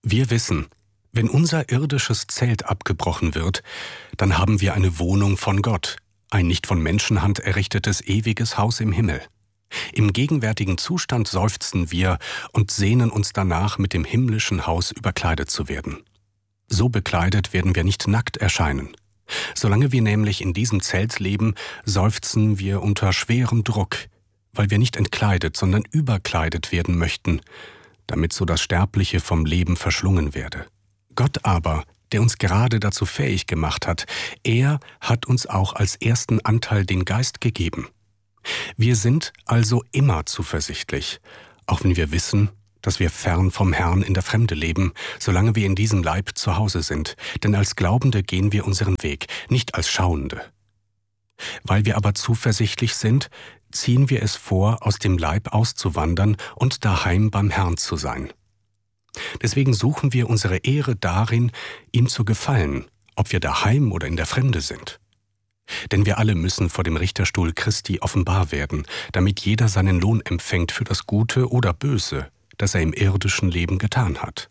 Wir wissen, wenn unser irdisches Zelt abgebrochen wird, dann haben wir eine Wohnung von Gott, ein nicht von Menschenhand errichtetes ewiges Haus im Himmel. Im gegenwärtigen Zustand seufzen wir und sehnen uns danach, mit dem himmlischen Haus überkleidet zu werden. So bekleidet werden wir nicht nackt erscheinen. Solange wir nämlich in diesem Zelt leben, seufzen wir unter schwerem Druck, weil wir nicht entkleidet, sondern überkleidet werden möchten, damit so das Sterbliche vom Leben verschlungen werde. Gott aber, der uns gerade dazu fähig gemacht hat, er hat uns auch als ersten Anteil den Geist gegeben. Wir sind also immer zuversichtlich, auch wenn wir wissen, dass wir fern vom Herrn in der Fremde leben, solange wir in diesem Leib zu Hause sind, denn als Glaubende gehen wir unseren Weg, nicht als Schauende. Weil wir aber zuversichtlich sind, ziehen wir es vor, aus dem Leib auszuwandern und daheim beim Herrn zu sein. Deswegen suchen wir unsere Ehre darin, ihm zu gefallen, ob wir daheim oder in der Fremde sind. Denn wir alle müssen vor dem Richterstuhl Christi offenbar werden, damit jeder seinen Lohn empfängt für das Gute oder Böse, das er im irdischen Leben getan hat.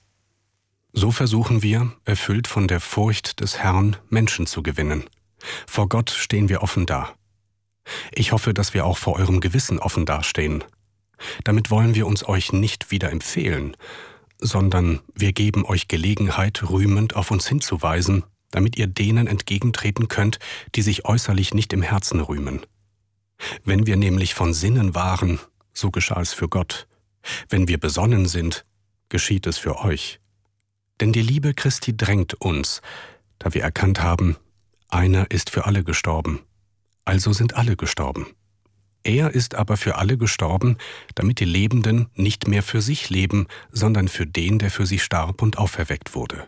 So versuchen wir, erfüllt von der Furcht des Herrn, Menschen zu gewinnen. Vor Gott stehen wir offen da. Ich hoffe, dass wir auch vor eurem Gewissen offen dastehen. Damit wollen wir uns euch nicht wieder empfehlen, sondern wir geben euch Gelegenheit, rühmend auf uns hinzuweisen, damit ihr denen entgegentreten könnt, die sich äußerlich nicht im Herzen rühmen. Wenn wir nämlich von Sinnen waren, so geschah es für Gott. Wenn wir besonnen sind, geschieht es für euch. Denn die Liebe Christi drängt uns, da wir erkannt haben, einer ist für alle gestorben, also sind alle gestorben. Er ist aber für alle gestorben, damit die Lebenden nicht mehr für sich leben, sondern für den, der für sie starb und auferweckt wurde.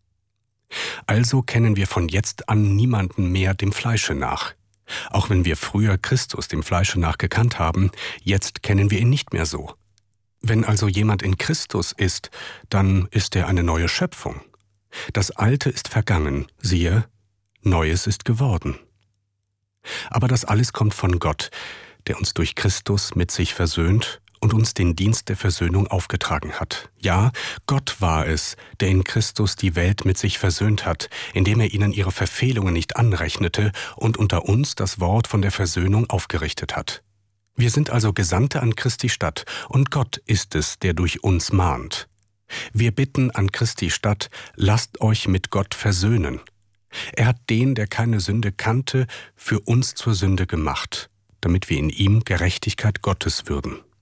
Also kennen wir von jetzt an niemanden mehr dem Fleische nach. Auch wenn wir früher Christus dem Fleische nach gekannt haben, jetzt kennen wir ihn nicht mehr so. Wenn also jemand in Christus ist, dann ist er eine neue Schöpfung. Das Alte ist vergangen, siehe, Neues ist geworden. Aber das alles kommt von Gott, der uns durch Christus mit sich versöhnt und uns den Dienst der Versöhnung aufgetragen hat. Ja, Gott war es, der in Christus die Welt mit sich versöhnt hat, indem er ihnen ihre Verfehlungen nicht anrechnete und unter uns das Wort von der Versöhnung aufgerichtet hat. Wir sind also Gesandte an Christi Stadt, und Gott ist es, der durch uns mahnt. Wir bitten an Christi Stadt, lasst euch mit Gott versöhnen. Er hat den, der keine Sünde kannte, für uns zur Sünde gemacht, damit wir in ihm Gerechtigkeit Gottes würden.